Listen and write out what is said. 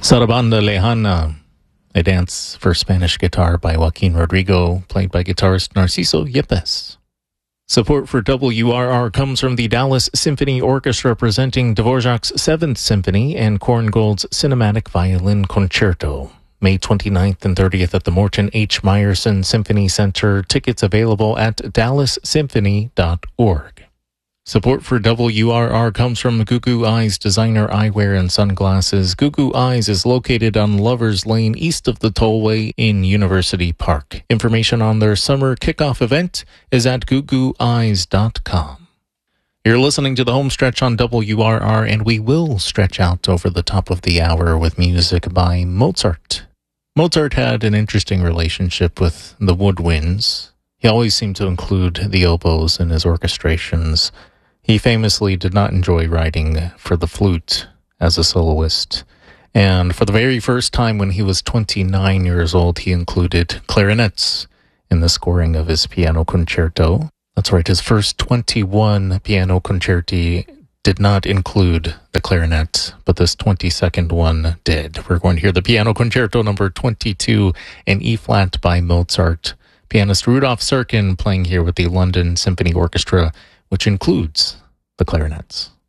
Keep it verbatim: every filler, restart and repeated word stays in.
Sarabanda Lejana, a dance for Spanish guitar by Joaquin Rodrigo, played by guitarist Narciso Yepes. Support for W R R comes from the Dallas Symphony Orchestra presenting Dvorak's Seventh Symphony and Korngold's Cinematic Violin Concerto. May twenty-ninth and thirtieth at the Morton H. Meyerson Symphony Center. Tickets available at dallas symphony dot org. Support for W R R comes from Goo Goo Eyes Designer Eyewear and Sunglasses. Goo Goo Eyes is located on Lovers Lane east of the tollway in University Park. Information on their summer kickoff event is at goo goo eyes dot com. You're listening to the home stretch on W R R, and we will stretch out over the top of the hour with music by Mozart. Mozart had an interesting relationship with the woodwinds. He always seemed to include the oboes in his orchestrations. He famously did not enjoy writing for the flute as a soloist. And for the very first time when he was twenty-nine years old, he included clarinets in the scoring of his piano concerto. That's right, his first twenty-one piano concerti did not include the clarinet, but this twenty-second one did. We're going to hear the piano concerto number twenty-two in E-flat by Mozart. Pianist Rudolf Serkin playing here with the London Symphony Orchestra, which includes the clarinets.